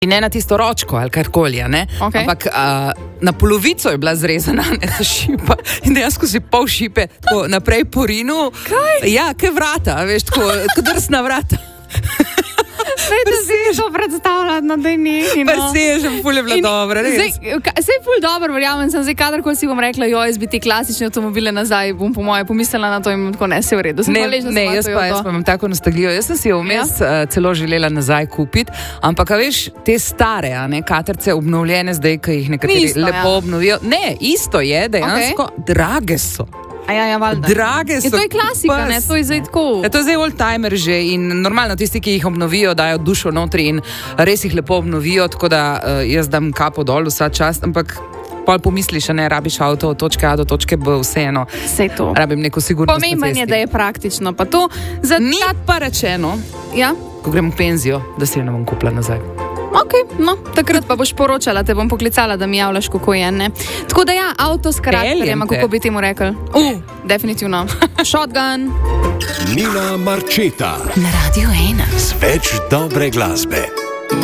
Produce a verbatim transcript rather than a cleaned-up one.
ne na tisto ročko ali karkoli, ne? Okay. Ampak uh, na polovico je bila zrezana ta šipa in dejansko si pol šipe tako naprej porinu. Kaj? Ja, kaj vrata, veš, tako, tako drsna vrata. Zdaj, da si to predstavljati, no, da je nekaj. Pa si je že ful je bila dobra, res. Zdaj je ful dobro, verjamem, sem zdaj kadarkoli si bom rekla, jo, jaz bi ti klasične avtomobile nazaj, bom po moje pomislila na to in tako ne, se v redu. Ne, ne, jaz pa, jaz pa imam tako nostalgijo. Jaz sem si jo vmes ja? uh, celo želela nazaj kupiti, ampak, a veš, te stare, a ne, katerce obnovljene zdaj, ki jih nekateri isto, lepo ja. obnovijo. Ne, isto je, dejansko, okay. Drage so. A ja, ja, valjda. Drage so. Je to je klasika, pas. ne, to je zdaj tako. Ja, to je zdaj old-timer že in normalno tisti, ki jih obnovijo, dajo dušo notri in res jih lepo obnovijo, tako da uh, jaz dam kapo dol vsa čast, ampak pol pomisliš, ne rabiš avto od točke A do točke B, vseeno. Vse to. Rabim neko sigurnost. Pomembno je, da je praktično, pa to za Ni ta... pa rečeno, Ja? ko grem v penzijo, da se jo ne bom kupila nazaj. Ok, no, takrat pa boš poročala, te bom poklicala, da mi javljaš, kako je, ne. Tako da ja, avto s karakterjem, kako bi temu rekel. Uh, definitivno. Shotgun. Nina Marčeta. Na Radio ena. Z več dobre glasbe.